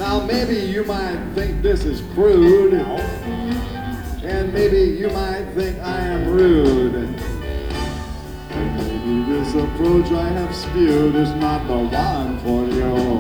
Now maybe you might think this is crude, and maybe you might think I am rude. And maybe this approach I have spewed is not the one for you.